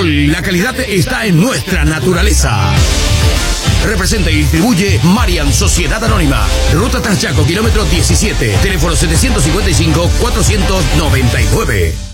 Sol, la calidad está en nuestra naturaleza. Representa y distribuye Marian Sociedad Anónima. Ruta Transchaco, kilómetro 17. Teléfono 755-499.